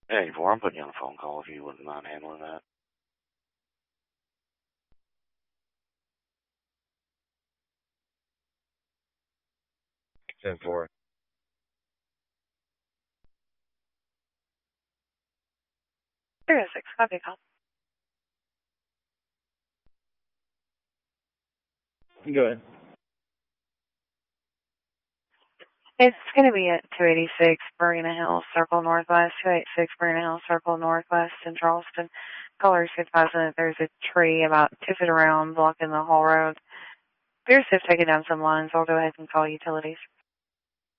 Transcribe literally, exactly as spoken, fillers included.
Hey, four, I'm putting you on a phone call if you wouldn't mind handling that. ten four. zero six, copy call. Go ahead. It's going to be at two eighty-six Marina Hills Circle Northwest, two eighty-six Marina Hills Circle Northwest in Charleston. Caller is advising that there's a tree about two feet around blocking the whole road. Appears to have taken down some lines. I'll go ahead and call utilities.